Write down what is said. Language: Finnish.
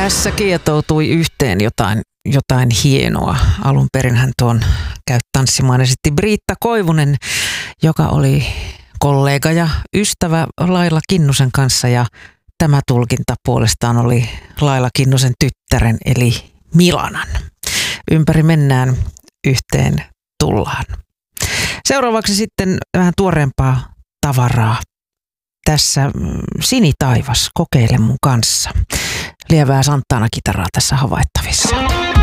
Tässä kietoutui yhteen jotain hienoa. Alun perin hän tuon käy tanssimaan esitti Briitta Koivunen, joka oli kollega ja ystävä Laila Kinnusen kanssa, ja tämä tulkinta puolestaan oli Laila Kinnusen tyttären eli Milanan. Ympäri mennään, yhteen tullaan. Seuraavaksi sitten vähän tuoreempaa tavaraa. Tässä Sinitaivas, kokeile mun kanssa. Lievää Santana-kitaraa tässä havaittavissa.